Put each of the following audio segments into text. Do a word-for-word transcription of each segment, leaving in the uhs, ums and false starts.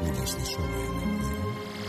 huellas de sol en el verano.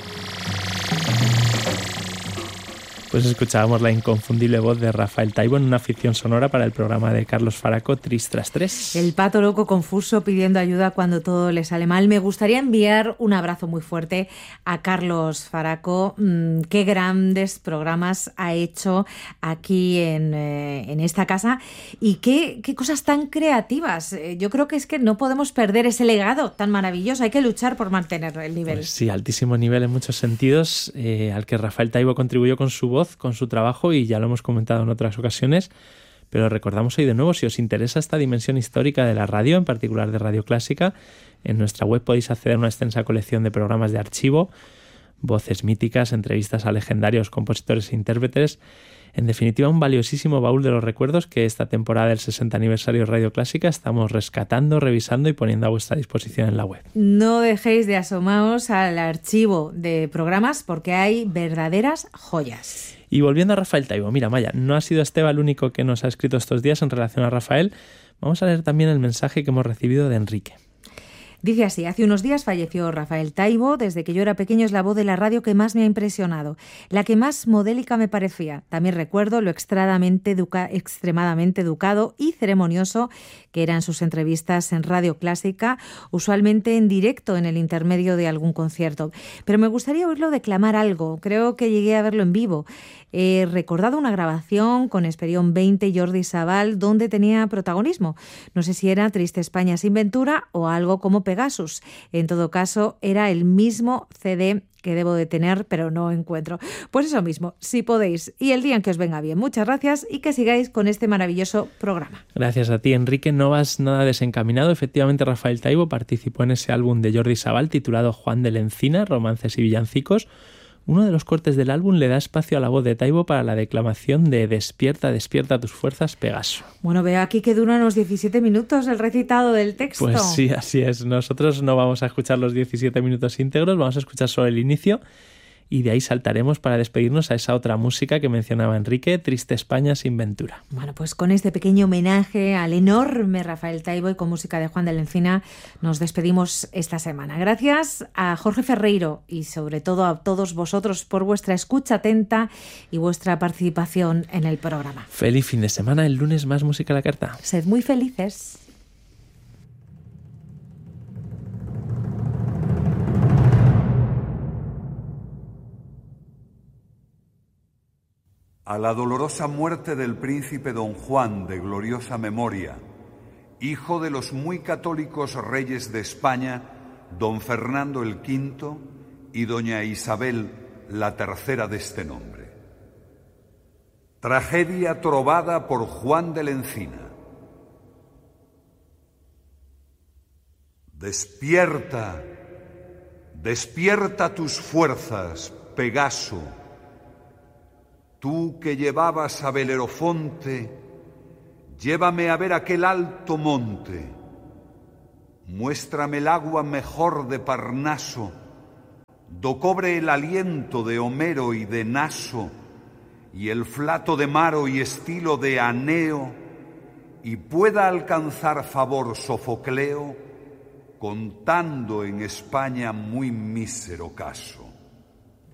Pues escuchábamos la inconfundible voz de Rafael Taibo en una ficción sonora para el programa de Carlos Faraco, Tris tras tres. El pato loco confuso pidiendo ayuda cuando todo le sale mal. Me gustaría enviar un abrazo muy fuerte a Carlos Faraco. Mm, qué grandes programas ha hecho aquí en, eh, en esta casa y qué, qué cosas tan creativas. Eh, yo creo que es que no podemos perder ese legado tan maravilloso. Hay que luchar por mantener el nivel. Pues sí, altísimo nivel en muchos sentidos, eh, al que Rafael Taibo contribuyó con su voz, con su trabajo, y ya lo hemos comentado en otras ocasiones, pero recordamos hoy de nuevo, si os interesa esta dimensión histórica de la radio, en particular de Radio Clásica, en nuestra web podéis acceder a una extensa colección de programas de archivo, voces míticas, entrevistas a legendarios compositores e intérpretes, en definitiva un valiosísimo baúl de los recuerdos que esta temporada del sesenta aniversario de Radio Clásica estamos rescatando, revisando y poniendo a vuestra disposición en la web. No dejéis de asomaros al archivo de programas porque hay verdaderas joyas. Y volviendo a Rafael Taibo, mira, Maya, no ha sido Esteba el único que nos ha escrito estos días en relación a Rafael. Vamos a leer también el mensaje que hemos recibido de Enrique. Dice así: hace unos días falleció Rafael Taibo. Desde que yo era pequeño es la voz de la radio que más me ha impresionado, la que más modélica me parecía. También recuerdo lo extremadamente, educa- extremadamente educado y ceremonioso que eran sus entrevistas en Radio Clásica, usualmente en directo en el intermedio de algún concierto. Pero me gustaría oírlo declamar algo. Creo que llegué a verlo en vivo. He recordado una grabación con Esperión veinte y Jordi Sabal donde tenía protagonismo. No sé si era Triste España sin Ventura o algo como Pegasus. En todo caso, era el mismo C D que debo de tener, pero no encuentro. Pues eso mismo, si podéis, y el día en que os venga bien. Muchas gracias y que sigáis con este maravilloso programa. Gracias a ti, Enrique. No vas nada desencaminado. Efectivamente, Rafael Taibo participó en ese álbum de Jordi Sabal titulado Juan de la Encina, romances y villancicos. Uno de los cortes del álbum le da espacio a la voz de Taibo para la declamación de Despierta, despierta tus fuerzas, Pegaso. Bueno, veo aquí que dura unos diecisiete minutos el recitado del texto. Pues sí, así es. Nosotros no vamos a escuchar los diecisiete minutos íntegros, vamos a escuchar solo el inicio y de ahí saltaremos para despedirnos a esa otra música que mencionaba Enrique, Triste España sin Ventura. Bueno, pues con este pequeño homenaje al enorme Rafael Taibo y con música de Juan de la Encina nos despedimos esta semana. Gracias a Jorge Ferreiro y sobre todo a todos vosotros por vuestra escucha atenta y vuestra participación en el programa. Feliz fin de semana, el lunes más música a la carta. Sed muy felices. A la dolorosa muerte del príncipe don Juan de gloriosa memoria, hijo de los muy católicos reyes de España, don Fernando el Quinto y doña Isabel la tercera de este nombre. Tragedia trovada por Juan de la Encina. Despierta, despierta tus fuerzas, Pegaso. Tú que llevabas a Belerofonte, llévame a ver aquel alto monte. Muéstrame el agua mejor de Parnaso, do cobre el aliento de Homero y de Naso, y el flato de Maro y estilo de Aneo, y pueda alcanzar favor Sofocleo, contando en España muy mísero caso.